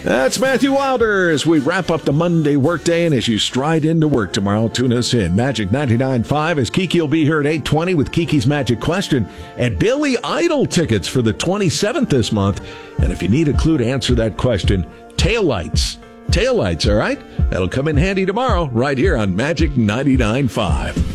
That's Matthew Wilder as we wrap up the Monday workday, and as you stride into work tomorrow, tune us in. Magic 99.5 as Kiki will be here at 8:20 with Kiki's Magic Question and Billy Idol tickets for the 27th this month. And if you need a clue to answer that question, taillights. Taillights, all right? That'll come in handy tomorrow right here on Magic 99.5.